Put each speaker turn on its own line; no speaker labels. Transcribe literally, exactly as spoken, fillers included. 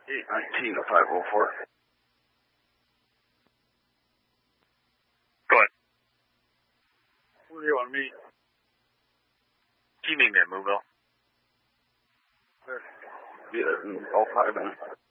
eight nineteen to five oh four.
Go ahead.
Where do you want to meet?
Do you need me to move, Bill?
There. Be there in all five minutes.